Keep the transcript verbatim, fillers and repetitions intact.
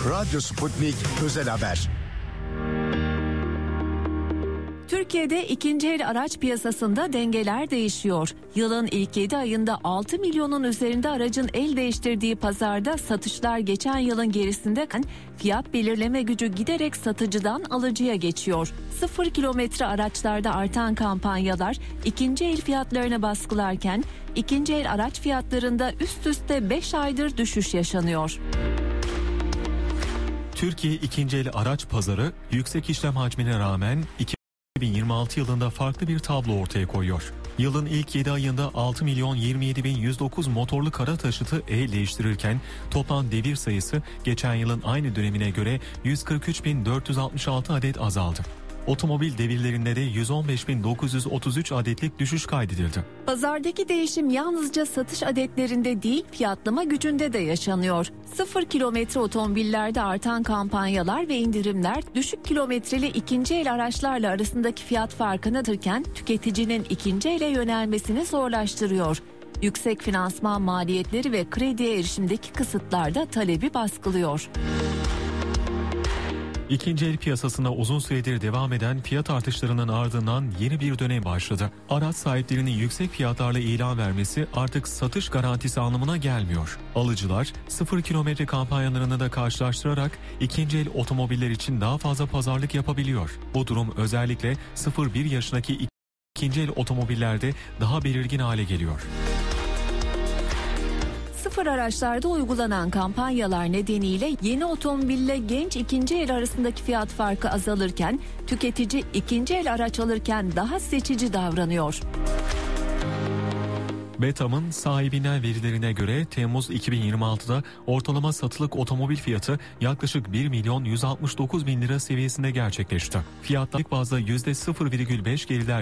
Radyo Sputnik Özel Haber. Türkiye'de ikinci el araç piyasasında dengeler değişiyor. Yılın ilk yedi ayında altı milyonun üzerinde aracın el değiştirdiği pazarda satışlar geçen yılın gerisindeyken fiyat belirleme gücü giderek satıcıdan alıcıya geçiyor. Sıfır kilometre araçlarda artan kampanyalar ikinci el fiyatlarını baskılarken ikinci el araç fiyatlarında üst üste beş aydır düşüş yaşanıyor. Türkiye ikinci el araç pazarı yüksek işlem hacmine rağmen iki bin yirmi altı yılında farklı bir tablo ortaya koyuyor. Yılın ilk yedi ayında altı milyon yirmi yedi bin yüz dokuz motorlu kara taşıtı el değiştirirken toplam devir sayısı geçen yılın aynı dönemine göre yüz kırk üç bin dört yüz altmış altı adet azaldı. Otomobil devirlerinde de yüz on beş bin dokuz yüz otuz üç adetlik düşüş kaydedildi. Pazardaki değişim yalnızca satış adetlerinde değil, fiyatlama gücünde de yaşanıyor. Sıfır kilometre otomobillerde artan kampanyalar ve indirimler düşük kilometreli ikinci el araçlarla arasındaki fiyat farkını artırırken tüketicinin ikinci ele yönelmesini zorlaştırıyor. Yüksek finansman maliyetleri ve krediye erişimdeki kısıtlar da talebi baskılıyor. İkinci el piyasasında uzun süredir devam eden fiyat artışlarının ardından yeni bir dönem başladı. Araç sahiplerinin yüksek fiyatlarla ilan vermesi artık satış garantisi anlamına gelmiyor. Alıcılar sıfır kilometre kampanyalarını da karşılaştırarak ikinci el otomobiller için daha fazla pazarlık yapabiliyor. Bu durum özellikle sıfır bir yaşındaki ikinci el otomobillerde daha belirgin hale geliyor. Sıfır araçlarda uygulanan kampanyalar nedeniyle yeni otomobille genç ikinci el arasındaki fiyat farkı azalırken tüketici ikinci el araç alırken daha seçici davranıyor. Betam'ın sahibinden verilerine göre Temmuz iki bin yirmi altıda ortalama satılık otomobil fiyatı yaklaşık bir milyon yüz altmış dokuz bin lira seviyesinde gerçekleşti. Fiyatlar ilk bazda yüzde sıfır virgül beş geriler